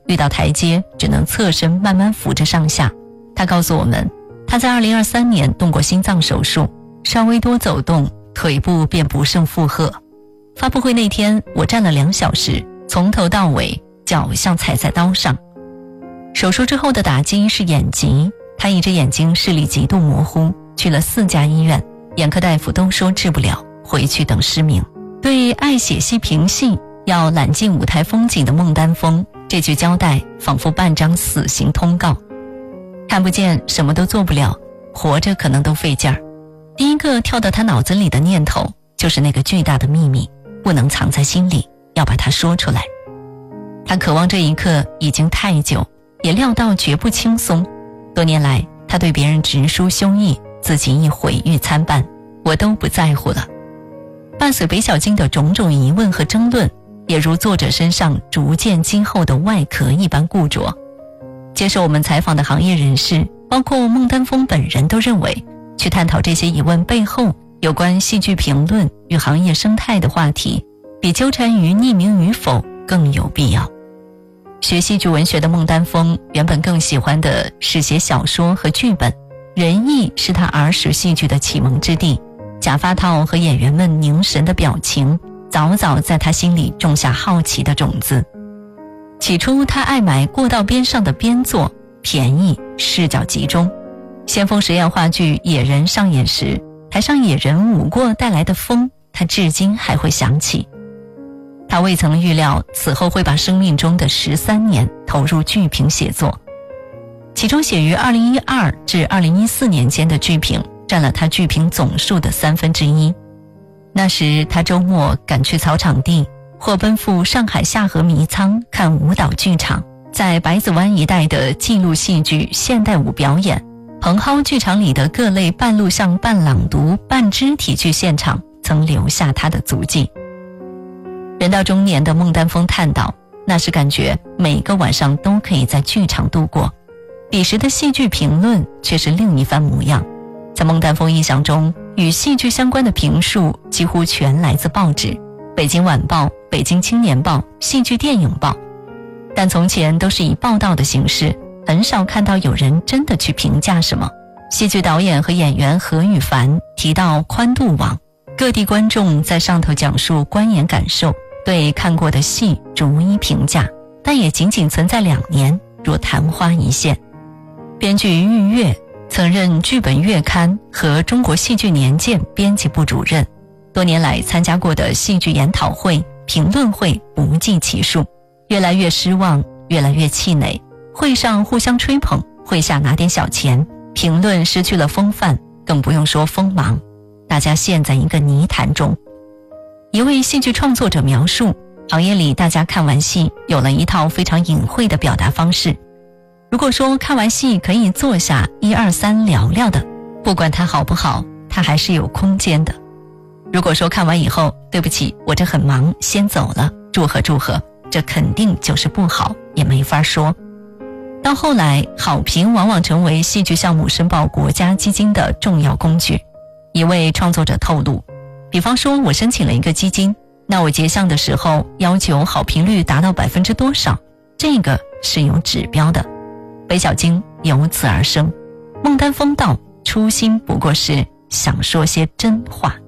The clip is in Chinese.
遇到台阶只能侧身慢慢扶着上下。他告诉我们，他在2023年动过心脏手术，稍微多走动，腿部便不胜负荷。发布会那天，我站了2小时，从头到尾脚像踩在刀上。手术之后的打击是眼疾，他一只眼睛视力极度模糊，去了4家医院，眼科大夫都说治不了，回去等失明。对爱写戏评戏要揽尽舞台风景的孟丹峰，这句交代仿佛半张死刑通告。看不见什么都做不了，活着可能都费劲儿。第一个跳到他脑子里的念头就是那个巨大的秘密，不能藏在心里，要把它说出来。他渴望这一刻已经太久，也料到绝不轻松。多年来，他对别人直抒胸臆，自己亦毁誉参半，我都不在乎了。伴随北小金的种种疑问和争论，也如作者身上逐渐积厚的外壳一般固着。接受我们采访的行业人士，包括孟丹峰本人，都认为去探讨这些疑问背后有关戏剧评论与行业生态的话题，比纠缠于匿名与否更有必要。学戏剧文学的孟丹峰原本更喜欢的是写小说和剧本，仁义是他儿时戏剧的启蒙之地，假发套和演员们凝神的表情早早在他心里种下好奇的种子。起初他爱买过道边上的边座，便宜，视角集中。先锋实验话剧《野人》上演时，台上野人舞过带来的风，他至今还会想起。他未曾预料此后会把生命中的13年投入剧评写作，其中写于2012至2014年间的剧评占了他剧评总数的1/3。那时他周末赶去草场地，或奔赴上海下河迷仓看舞蹈剧场，在百子湾一带的记录戏剧现代舞表演，蓬蒿剧场里的各类半录像、半朗读、半肢体剧现场曾留下他的足迹。人到中年的孟丹峰叹道，那时感觉每个晚上都可以在剧场度过。彼时的戏剧评论却是另一番模样。在孟丹峰印象中，与戏剧相关的评述几乎全来自报纸，北京晚报、北京青年报、戏剧电影报。但从前都是以报道的形式，很少看到有人真的去评价什么。戏剧导演和演员何羽凡提到宽度网，各地观众在上头讲述观演感受，对看过的戏逐一评价，但也仅仅存在2年，若昙花一现。编剧郁月曾任剧本月刊和中国戏剧年鉴编辑部主任，多年来参加过的戏剧研讨会、评论会不计其数，越来越失望，越来越气馁。会上互相吹捧，会下拿点小钱，评论失去了风范，更不用说锋芒，大家陷在一个泥潭中。一位戏剧创作者描述，行业里大家看完戏有了一套非常隐晦的表达方式。如果说看完戏可以坐下1、2、3聊聊的，不管它好不好，它还是有空间的。如果说看完以后，对不起，我这很忙，先走了，祝贺祝贺，这肯定就是不好，也没法说。到后来，好评往往成为戏剧项目申报国家基金的重要工具。一位创作者透露，比方说我申请了一个基金，那我结项的时候要求好评率达到多少，这个是有指标的。北小金由此而生。孟丹峰道，初心不过是想说些真话。